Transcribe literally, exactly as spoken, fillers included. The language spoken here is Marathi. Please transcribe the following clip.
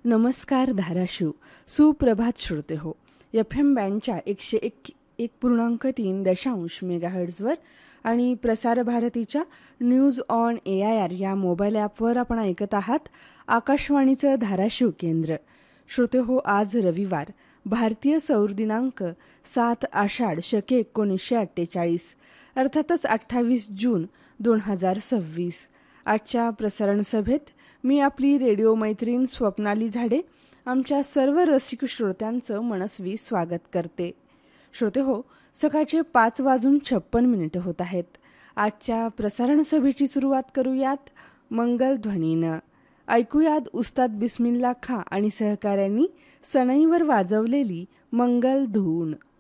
नमस्कार धाराशिव. सुप्रभात श्रोते हो. एफ एम बँडच्या एकशे एक एक पूर्णांक तीन दशांश मेगाहर्ट्झवर आणि प्रसार भारतीच्या news on A I R या मोबाईल ॲपवर आपण ऐकत आहात आकाशवाणीचं धाराशिव केंद्र. श्रोते हो, आज रविवार, भारतीय सौर दिनांक सात आषाढ शके एकोणीसशे अठ्ठेचाळीस, अर्थातच अठ्ठावीस जून दोन हजार सव्वीस. आजच्या प्रसारण सभेत मी आपली रेडिओ मैत्रीण स्वप्नाली झाडे आमच्या सर्व रसिक श्रोत्यांचं मनस्वी स्वागत करते. श्रोते हो, सकाळचे पाच वाजून छप्पन मिनिटं होत आहेत. आजच्या प्रसारण सभेची सुरुवात करूयात मंगल ध्वनीनं. ऐकूयात उस्ताद बिस्मिल्ला खां आणि सहकाऱ्यांनी सनईवर वाजवलेली मंगल धून.